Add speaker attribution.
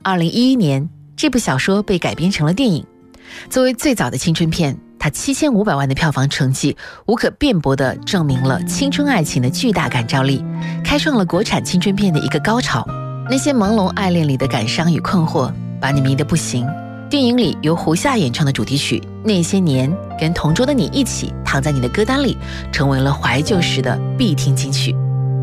Speaker 1: 2011年，这部小说被改编成了电影。作为最早的青春片，它7500万的票房成绩无可辩驳地证明了青春爱情的巨大感召力，开创了国产青春片的一个高潮。那些朦胧爱恋里的感伤与困惑，把你迷得不行。电影里由胡夏演唱的主题曲《那些年》跟同桌的你一起躺在你的歌单里，成为了怀旧时的必听金曲。